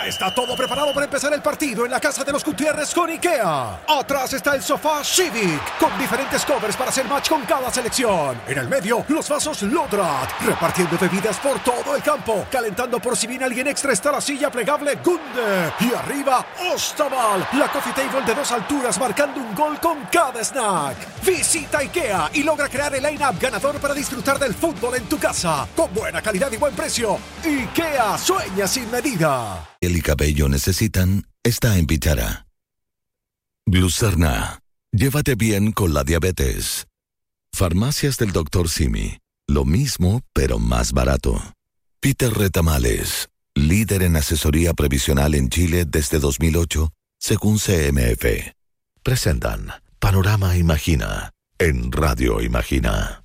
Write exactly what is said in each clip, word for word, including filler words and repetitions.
Ya está todo preparado para empezar el partido en la casa de los Gutiérrez con IKEA. Atrás está el sofá Civic, con diferentes covers para hacer match con cada selección. En el medio, los vasos Lodrat, repartiendo bebidas por todo el campo. Calentando por si viene alguien extra está la silla plegable Gunde. Y arriba, Ostaval, la coffee table de dos alturas marcando un gol con cada snack. Visita IKEA y logra crear el line-up ganador para disfrutar del fútbol en tu casa. Con buena calidad y buen precio. IKEA, sueña sin medida. El y cabello necesitan está en Pichara. Glucerna. Llévate bien con la diabetes. Farmacias del doctor Simi. Lo mismo, pero más barato. Peter Retamales. Líder en asesoría previsional en Chile desde dos mil ocho, según C M F. Presentan Panorama Imagina en Radio Imagina.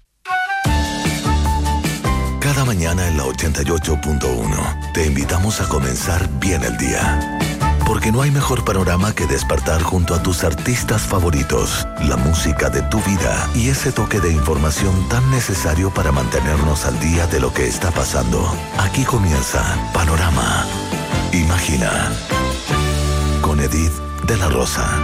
Cada mañana en la ochenta y ocho punto uno te invitamos a comenzar bien el día. Porque no hay mejor panorama que despertar junto a tus artistas favoritos, la música de tu vida y ese toque de información tan necesario para mantenernos al día de lo que está pasando. Aquí comienza Panorama Imagina con Edith de la Rosa.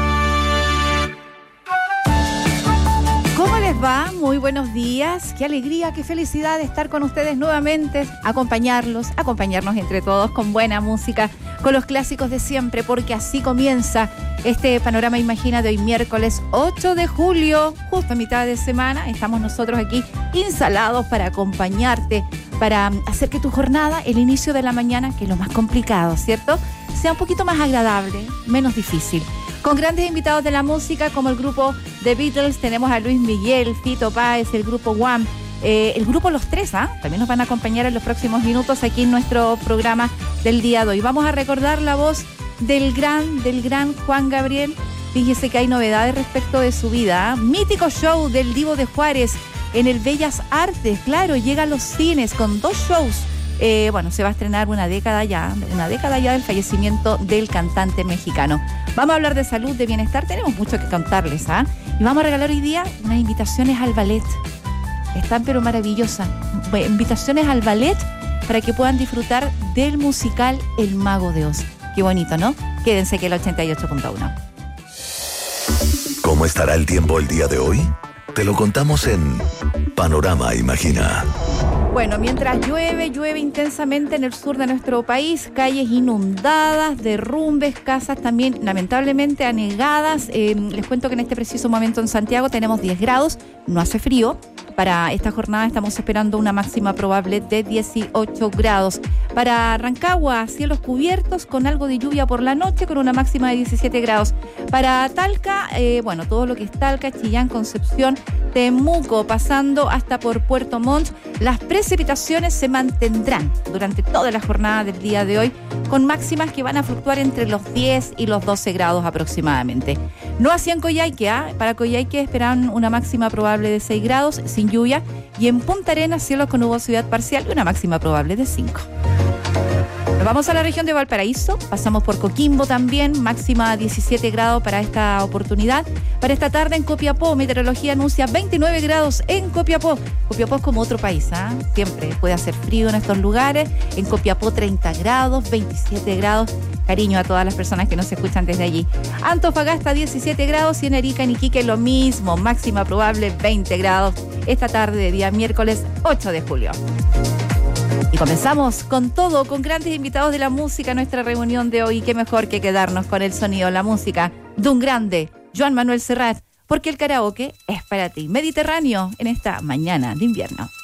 ¿Cómo les va? Muy buenos días. Qué alegría, qué felicidad de estar con ustedes nuevamente, acompañarlos, acompañarnos entre todos con buena música, con los clásicos de siempre, porque así comienza este Panorama Imagina de hoy miércoles ocho de julio, justo a mitad de semana. Estamos nosotros aquí instalados para acompañarte, para hacer que tu jornada, el inicio de la mañana, que es lo más complicado, ¿cierto?, sea un poquito más agradable, menos difícil. Con grandes invitados de la música como el grupo The Beatles, tenemos a Luis Miguel, Fito Páez, el grupo Wham, eh, el grupo Los Tres, ¿ah? También nos van a acompañar en los próximos minutos aquí en nuestro programa del día de hoy. Vamos a recordar la voz del gran, del gran Juan Gabriel. Fíjese que hay novedades respecto de su vida, ¿eh? Mítico show del Divo de Juárez en el Bellas Artes, claro, llega a los cines con dos shows. Eh, bueno, se va a estrenar una década ya, una década ya del fallecimiento del cantante mexicano. Vamos a hablar de salud, de bienestar, tenemos mucho que contarles, ¿ah? ¿eh? Y vamos a regalar hoy día unas invitaciones al ballet. Están pero maravillosas. Invitaciones al ballet para que puedan disfrutar del musical El Mago de Oz. Qué bonito, ¿no? Quédense que el ochenta y ocho punto uno. ¿Cómo estará el tiempo el día de hoy? Te lo contamos en Panorama Imagina. Bueno, mientras llueve, llueve intensamente en el sur de nuestro país, calles inundadas, derrumbes, casas también lamentablemente anegadas. Eh, les cuento que en este preciso momento en Santiago tenemos diez grados, no hace frío. Para esta jornada estamos esperando una máxima probable de dieciocho grados. Para Rancagua, cielos cubiertos con algo de lluvia por la noche con una máxima de diecisiete grados. Para Talca, eh, bueno, todo lo que es Talca, Chillán, Concepción, Temuco, pasando hasta por Puerto Montt, las precipitaciones se mantendrán durante toda la jornada del día de hoy con máximas que van a fluctuar entre los diez y los doce grados aproximadamente. No así en Coyhaique, ¿eh? Para Coyhaique esperan una máxima probable de seis grados, sin lluvia, y en Punta Arenas cielos con nubosidad parcial y una máxima probable de cinco. Nos vamos a la región de Valparaíso, pasamos por Coquimbo también, máxima diecisiete grados para esta oportunidad. Para esta tarde en Copiapó, meteorología anuncia veintinueve grados en Copiapó. Copiapó es como otro país, ¿eh? Siempre puede hacer frío en estos lugares. En Copiapó treinta grados, veintisiete grados. Cariño a todas las personas que nos escuchan desde allí. Antofagasta diecisiete grados y en Arica, en Iquique lo mismo, máxima probable veinte grados esta tarde de día miércoles ocho de julio. Y comenzamos con todo, con grandes invitados de la música a nuestra reunión de hoy. Qué mejor que quedarnos con el sonido, la música de un grande, Joan Manuel Serrat, porque el karaoke es para ti. Mediterráneo en esta mañana de invierno.